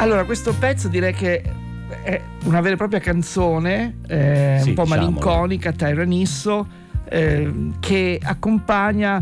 Allora, questo pezzo direi che è una vera e propria canzone, Sì, un po' diciamolo. malinconica, Tyrannisso, che accompagna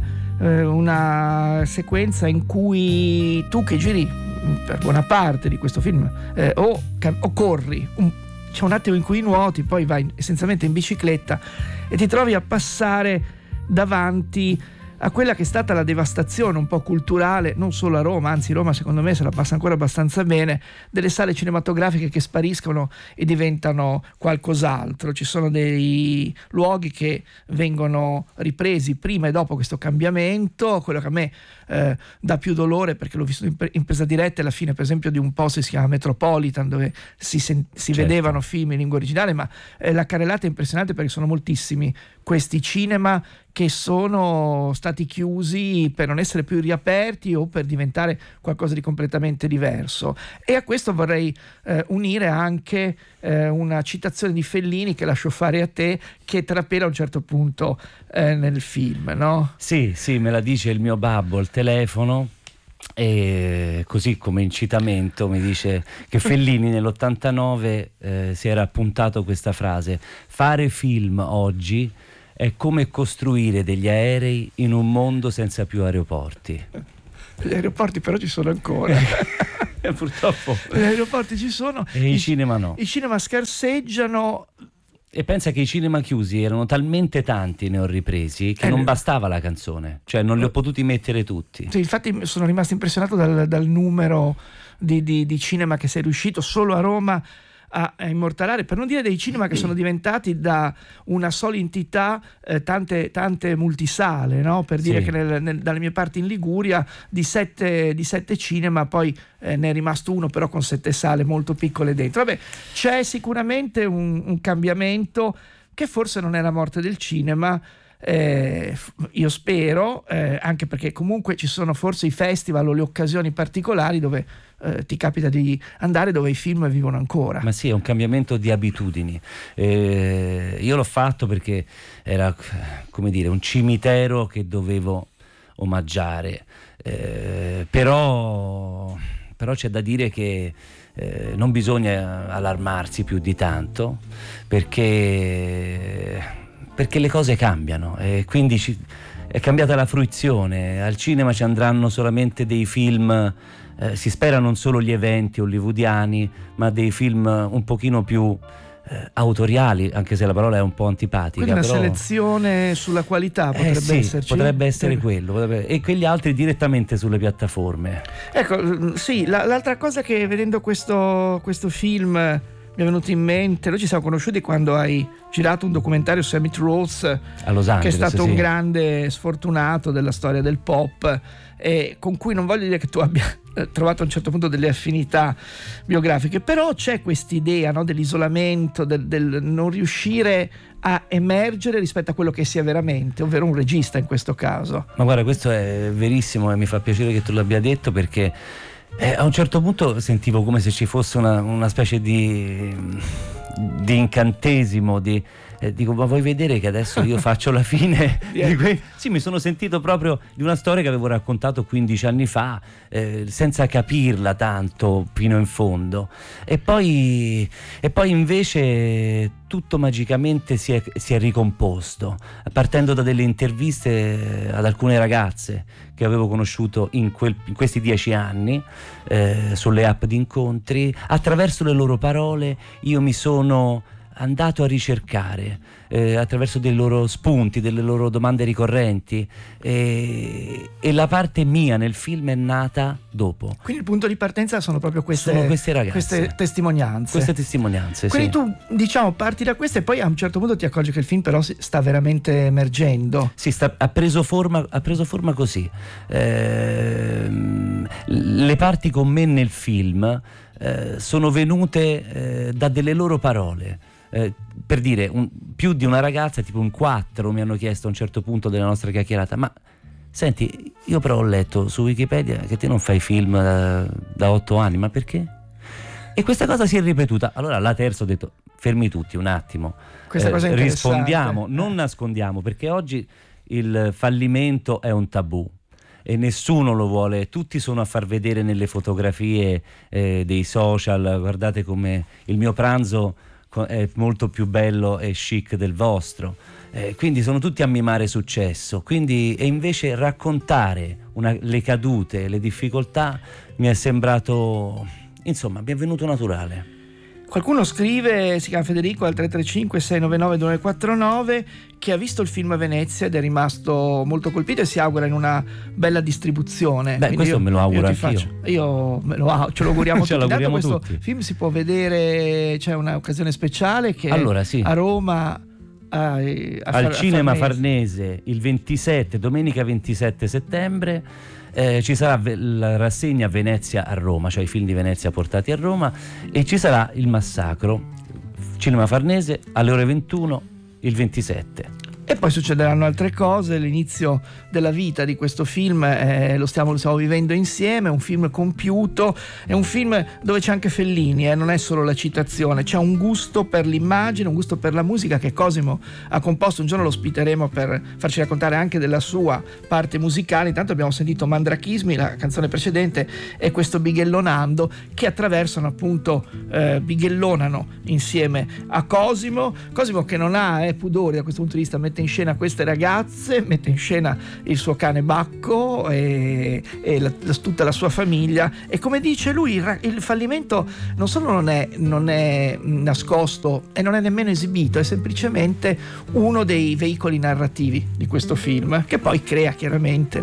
una sequenza in cui tu che giri per buona parte di questo film o corri, c'è un attimo in cui nuoti, poi vai essenzialmente in bicicletta e ti trovi a passare davanti a quella che è stata la devastazione un po' culturale, non solo a Roma, anzi Roma secondo me se la passa ancora abbastanza bene, delle sale cinematografiche che spariscono e diventano qualcos'altro. Ci sono dei luoghi che vengono ripresi prima e dopo questo cambiamento. Quello che a me dà più dolore, perché l'ho visto in presa diretta, è la fine per esempio di un posto che si chiama Metropolitan, dove si Certo. vedevano film in lingua originale, ma la carrellata è impressionante perché sono moltissimi questi cinema che sono stati chiusi per non essere più riaperti o per diventare qualcosa di completamente diverso. E a questo vorrei unire anche una citazione di Fellini che lascio fare a te, che trapela a un certo punto nel film, no? Sì, me la dice il mio babbo al telefono, e così come incitamento mi dice che Fellini nell'89 si era appuntato questa frase: fare film oggi è come costruire degli aerei in un mondo senza più aeroporti. Gli aeroporti però ci sono ancora. Purtroppo Gli aeroporti ci sono e i cinema no. I cinema scarseggiano. E pensa che i cinema chiusi erano talmente tanti, ne ho ripresi, che non bastava la canzone, cioè non li ho potuti mettere tutti. Sì, infatti sono rimasto impressionato dal numero di cinema che sei riuscito solo a Roma a immortalare, per non dire dei cinema che sono diventati da una sola entità tante multisale, no? Per dire Sì. che dalle mie parti in Liguria di sette cinema poi ne è rimasto uno però con 7 sale molto piccole dentro. Vabbè, c'è sicuramente un cambiamento che forse non è la morte del cinema. Io spero, anche perché comunque ci sono forse i festival o le occasioni particolari dove ti capita di andare, dove i film vivono ancora. Ma sì, è un cambiamento di abitudini. Io l'ho fatto perché era, come dire, un cimitero che dovevo omaggiare, però c'è da dire che non bisogna allarmarsi più di tanto, perché le cose cambiano e quindi è cambiata la fruizione. Al cinema ci andranno solamente dei film, si spera non solo gli eventi hollywoodiani, ma dei film un pochino più autoriali, anche se la parola è un po' antipatica. Quindi una però selezione sulla qualità potrebbe sì, esserci. potrebbe essere quello, e quegli altri direttamente sulle piattaforme. Ecco, sì, l'altra cosa che vedendo questo film mi è venuto in mente, noi ci siamo conosciuti quando hai girato un documentario su Emmett Rhodes A Los Angeles, che è stato sì. un grande sfortunato della storia del pop, e con cui non voglio dire che tu abbia trovato a un certo punto delle affinità biografiche, però c'è quest'idea, no, dell'isolamento, del non riuscire a emergere rispetto a quello che sia veramente, ovvero un regista in questo caso. Ma guarda, questo è verissimo e mi fa piacere che tu l'abbia detto, perché a un certo punto sentivo come se ci fosse una specie di incantesimo, dico, ma vuoi vedere che adesso io faccio la fine di Sì, mi sono sentito proprio di una storia che avevo raccontato 15 anni fa, senza capirla tanto fino in fondo, e poi invece tutto magicamente si è ricomposto, partendo da delle interviste ad alcune ragazze che avevo conosciuto in questi 10 anni, sulle app di incontri. Attraverso le loro parole io mi sono andato a ricercare, attraverso dei loro spunti, delle loro domande ricorrenti, e la parte mia nel film è nata dopo. Quindi il punto di partenza sono proprio queste ragazze, queste testimonianze. Queste testimonianze, Quindi sì. tu, diciamo, parti da queste e poi a un certo punto ti accorgi che il film però sta veramente emergendo. Sì, ha preso forma così. Le parti con me nel film sono venute da delle loro parole. Per dire, più di una ragazza, tipo un 4, mi hanno chiesto a un certo punto della nostra chiacchierata: ma senti, io però ho letto su Wikipedia che te non fai film da 8 anni, ma perché? E questa cosa si è ripetuta. Allora alla terza ho detto: fermi tutti un attimo, Questa cosa è interessante. rispondiamo, non nascondiamo, perché oggi il fallimento è un tabù. e nessuno lo vuole, tutti sono a far vedere nelle fotografie dei social, guardate come il mio pranzo è molto più bello e chic del vostro, quindi sono tutti a mimare successo, e invece raccontare le cadute, le difficoltà mi è sembrato, insomma, mi è venuto naturale. Qualcuno scrive, si chiama Federico al 335 699 2949, che ha visto il film a Venezia ed è rimasto molto colpito e si augura in una bella distribuzione. Beh, questo me lo auguro anch'io. Io ce lo auguriamo ce tutti. l'auguriamo questo tutti. film si può vedere, c'è un'occasione speciale che allora, sì, a Roma al Cinema Farnese il 27, domenica 27 settembre. Ci sarà la rassegna Venezia a Roma, cioè i film di Venezia portati a Roma, e ci sarà il Massacro, Cinema Farnese, alle ore 21 il 27. E poi succederanno altre cose, l'inizio della vita di questo film lo stiamo vivendo insieme, è un film compiuto, è un film dove c'è anche Fellini, non è solo la citazione, c'è un gusto per l'immagine, un gusto per la musica che Cosimo ha composto. Un giorno lo ospiteremo per farci raccontare anche della sua parte musicale. Intanto abbiamo sentito Mandrachismi, la canzone precedente, e questo Bighellonando, che attraversano appunto, bighellonano insieme a Cosimo che non ha pudori da questo punto di vista, mette in scena queste ragazze, mette in scena il suo cane Bacco e tutta la sua famiglia, e come dice lui il fallimento non solo non è nascosto e non è nemmeno esibito, è semplicemente uno dei veicoli narrativi di questo film, che poi crea chiaramente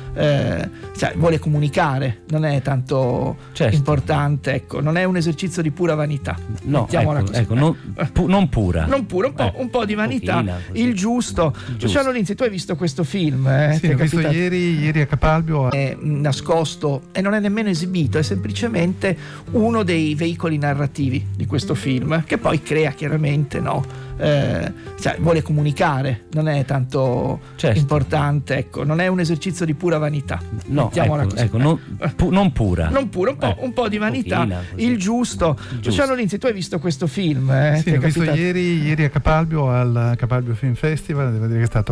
vuole comunicare, non è tanto importante, ecco, non è un esercizio di pura vanità, mettiamola così. Non pura, un po' di vanità, il giusto. Luciano Linzi, tu hai visto questo film? Sì, l'ho visto ieri a Capalbio. È nascosto e non è nemmeno esibito, è semplicemente uno dei veicoli narrativi di questo film, che poi crea chiaramente vuole comunicare, non è tanto importante, ecco, non è un esercizio di pura vanità, mettiamola così. Non pura, un po' di vanità, il giusto. Luciano Linzi, tu hai visto questo film? Sì, l'ho visto ieri a Capalbio al Capalbio Film Festival, devo dire che è stato